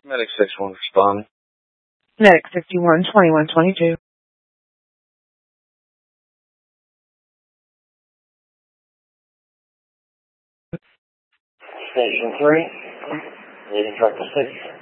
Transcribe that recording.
Medic 6-1 respond. Medic 51-21-22. Station 3, leading truck to 6.